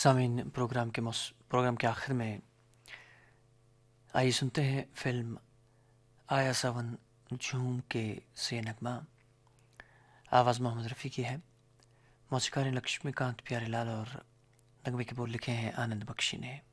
सामीन, प्रोग्राम के आखिर में आइए सुनते हैं फिल्म आया सावन झूम के से नगमा। आवाज़ मोहम्मद रफ़ी की है, मौसीक़ार लक्ष्मीकांत प्यारेलाल और नगमे के बोल लिखे हैं आनंद बख्शी ने।